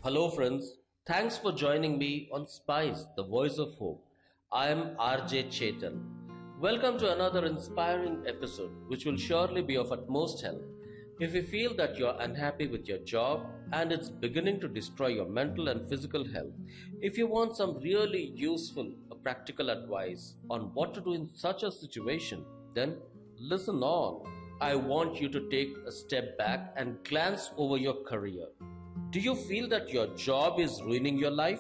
Hello, friends. Thanks for joining me on Spice, the voice of hope. I am RJ Chetan. Welcome to another inspiring episode, which will surely be of utmost help. If you feel that you're unhappy with your job and it's beginning to destroy your mental and physical health, if you want some really useful, practical advice on what to do in such a situation, then listen on. I want you to take a step back and glance over your career. Do you feel that your job is ruining your life?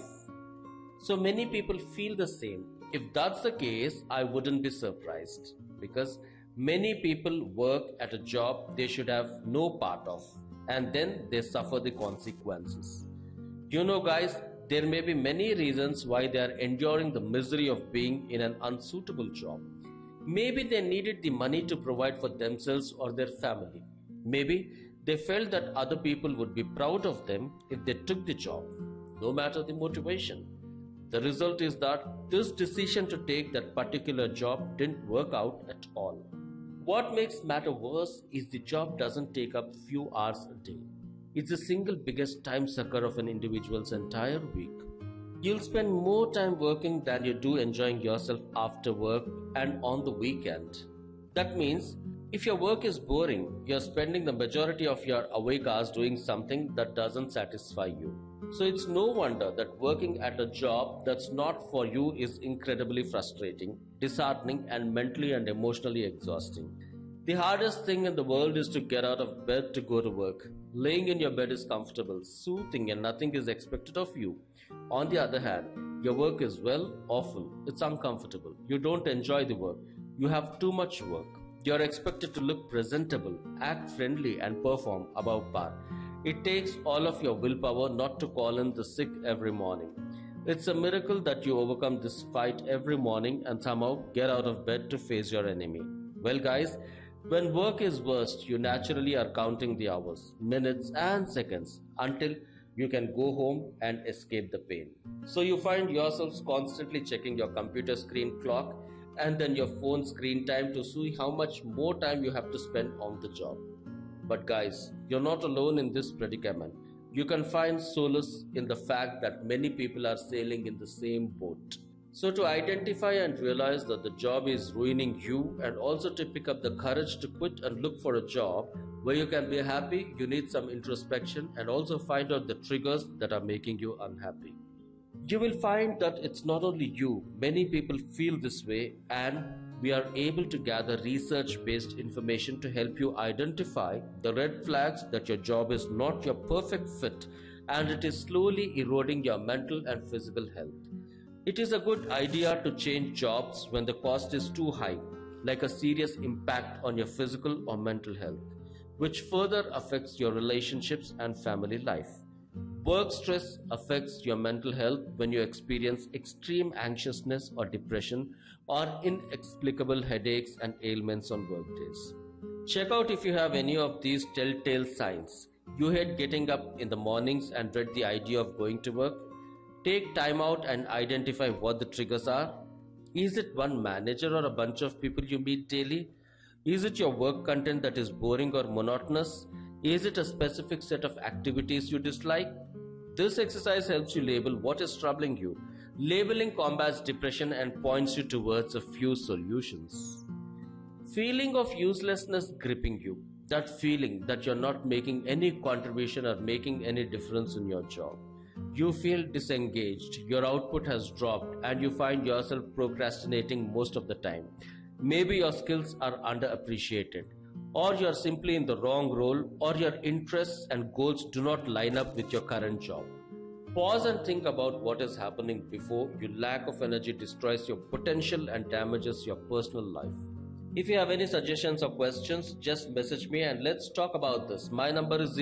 So many people feel the same. If that's the case, I wouldn't be surprised because many people work at a job they should have no part of and then they suffer the consequences. You know, guys, there may be many reasons why they are enduring the misery of being in an unsuitable job. Maybe they needed the money to provide for themselves or their family. Maybe they felt that other people would be proud of them if they took the job, no matter the motivation. The result is that this decision to take that particular job didn't work out at all. What makes matter worse is the job doesn't take up few hours a day. It's the single biggest time sucker of an individual's entire week. You'll spend more time working than you do enjoying yourself after work and on the weekend. That means if your work is boring, you're spending the majority of your awake hours doing something that doesn't satisfy you. So it's no wonder that working at a job that's not for you is incredibly frustrating, disheartening, and mentally and emotionally exhausting. The hardest thing in the world is to get out of bed to go to work. Laying in your bed is comfortable, soothing, and nothing is expected of you. On the other hand, your work is, well, awful. It's uncomfortable. You don't enjoy the work. You have too much work. You're expected to look presentable, act friendly, and perform above par. It takes all of your willpower not to call in the sick every morning. It's a miracle that you overcome this fight every morning and somehow get out of bed to face your enemy. Well, guys, when work is worst, you naturally are counting the hours, minutes, and seconds until you can go home and escape the pain. So you find yourselves constantly checking your computer screen clock and then your phone screen time to see how much more time you have to spend on the job. But guys, you're not alone in this predicament. You can find solace in the fact that many people are sailing in the same boat. So to identify and realize that the job is ruining you and also to pick up the courage to quit and look for a job where you can be happy, you need some introspection and also find out the triggers that are making you unhappy. You will find that it's not only you, many people feel this way, and we are able to gather research-based information to help you identify the red flags that your job is not your perfect fit and it is slowly eroding your mental and physical health. It is a good idea to change jobs when the cost is too high, like a serious impact on your physical or mental health, which further affects your relationships and family life. Work stress affects your mental health when you experience extreme anxiousness or depression or inexplicable headaches and ailments on work days. Check out if you have any of these telltale signs. You hate getting up in the mornings and dread the idea of going to work. Take time out and identify what the triggers are. Is it one manager or a bunch of people you meet daily? Is it your work content that is boring or monotonous? Is it a specific set of activities you dislike? This exercise helps you label what is troubling you. Labeling combats depression and points you towards a few solutions. Feeling of uselessness gripping you. That feeling that you're not making any contribution or making any difference in your job. You feel disengaged, your output has dropped, and you find yourself procrastinating most of the time. Maybe your skills are underappreciated, or you're simply in the wrong role, or your interests and goals do not line up with your current job. Pause and think about what is happening before your lack of energy destroys your potential and damages your personal life. If you have any suggestions or questions, just message me and let's talk about this. My number is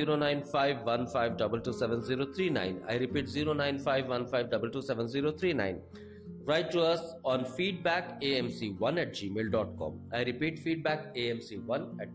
09515227039. I repeat 09515227039. Write to us on feedbackamc1@gmail.com. I repeat feedbackamc1@gmail.com.